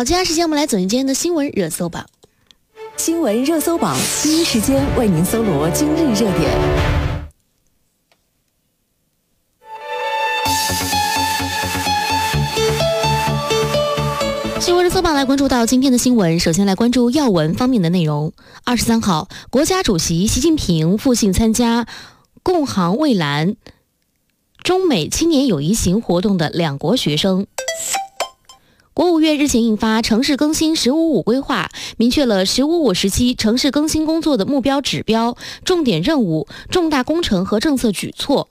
好，接下来时间我们来总结今天的新闻热搜榜。 新闻热搜榜第一时间为您搜罗今日热点。 新闻热搜榜来关注到今天的新闻，首先来关注要闻方面的内容。23号，国家主席习近平复信参加共航蔚蓝中美青年友谊行活动的两国学生。国务院日前印发城市更新“15+5”规划，明确了“15+5”时期城市更新工作的目标指标、重点任务、重大工程和政策举措。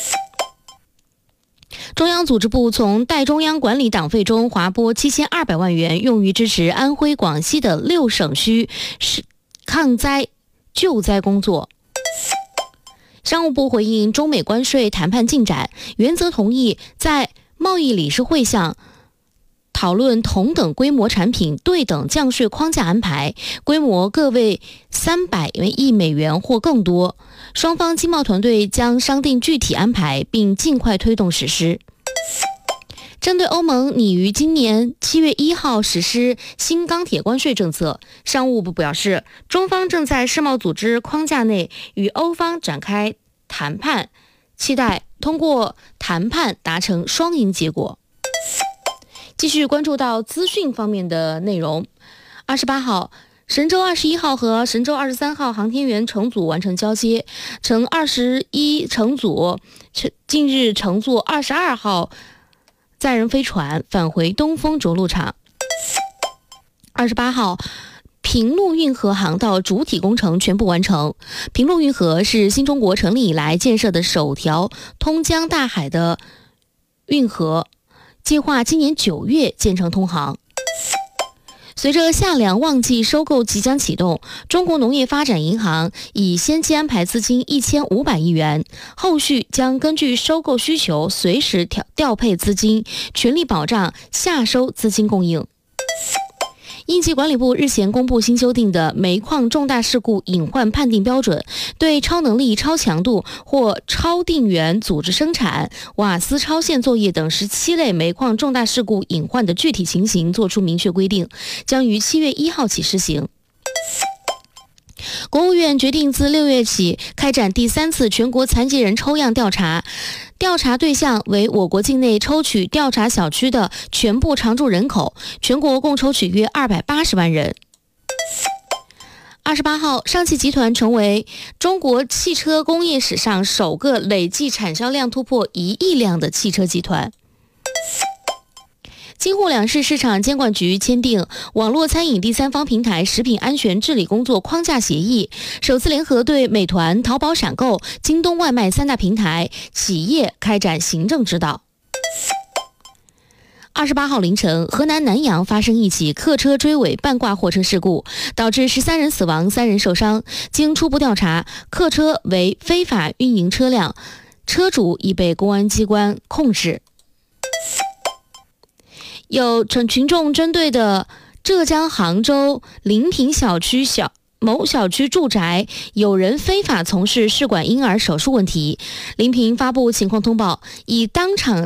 中央组织部从代中央管理党费中划拨7200万元，用于支持安徽、广西的6省区抗灾救灾工作。商务部回应中美关税谈判进展，原则同意在贸易理事会上讨论同等规模产品对等降税框架安排，规模各为300亿美元或更多。双方经贸团队将商定具体安排，并尽快推动实施。针对欧盟拟于今年7月1号实施新钢铁关税政策，商务部表示，中方正在世贸组织框架内与欧方展开谈判，期待通过谈判达成双赢结果。继续关注到资讯方面的内容。28号，神舟21号和神舟23号航天员乘组完成交接，乘21乘组近日乘坐22号载人飞船返回东风着陆场。28号，平陆运河航道主体工程全部完成。平陆运河是新中国成立以来建设的首条通江大海的运河，计划今年9月建成通航。随着夏粮旺季收购即将启动，中国农业发展银行已先期安排资金1500亿元，后续将根据收购需求随时调配资金，全力保障夏收资金供应。应急管理部日前公布新修订的煤矿重大事故隐患判定标准，对超能力、超强度或超定源组织生产、瓦斯超限作业等17类煤矿重大事故隐患的具体情形作出明确规定，将于7月1号起施行。国务院决定自6月起开展第3次全国残疾人抽样调查，调查对象为我国境内抽取调查小区的全部常住人口，全国共抽取约280万人。28号，上汽集团成为中国汽车工业史上首个累计产销量突破1亿辆的汽车集团。京沪两市市场监管局签订网络餐饮第三方平台食品安全治理工作框架协议，首次联合对美团、淘宝闪购、京东外卖3大平台企业开展行政指导。28号凌晨，河南南阳发生一起客车追尾半挂货车事故，导致13人死亡，3人受伤。经初步调查，客车为非法运营车辆，车主已被公安机关控制。有群众针对的浙江杭州临平小区某小区住宅有人非法从事试管婴儿手术问题，临平发布情况通报，已当场